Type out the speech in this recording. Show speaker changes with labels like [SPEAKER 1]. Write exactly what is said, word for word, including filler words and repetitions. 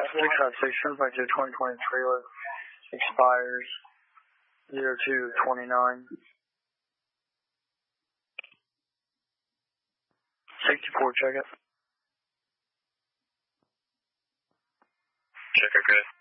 [SPEAKER 1] six five six, certified to twenty twenty trailer, expires zero two twenty-nine. sixty-four, check it.
[SPEAKER 2] Check, okay.